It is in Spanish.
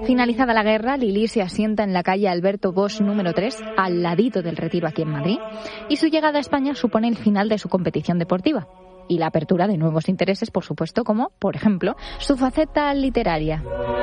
Finalizada la guerra, Lili se asienta en la calle Alberto Bosch número 3, al ladito del Retiro aquí en Madrid, y su llegada a España supone el final de su competición deportiva y la apertura de nuevos intereses, por supuesto, como, por ejemplo, su faceta literaria.